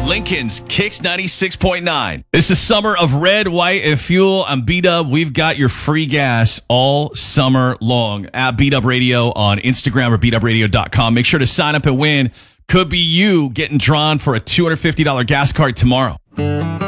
Lincoln's Kicks 96.9. It's the summer of red, white, and fuel. I'm B-Dub. We've got your free gas all summer long at B-Dub Radio on Instagram or BDubRadio.com. Make sure to sign up and win. Could be you getting drawn for a $250 gas card tomorrow.